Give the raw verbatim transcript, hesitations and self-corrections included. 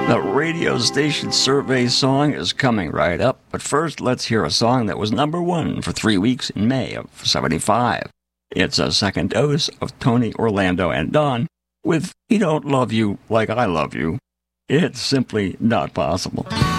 The radio station survey song is coming right up, but first let's hear a song that was number one for three weeks in May of seventy-five. It's a second dose of Tony Orlando and Dawn with He Don't Love You Like I Love You. It's simply not possible.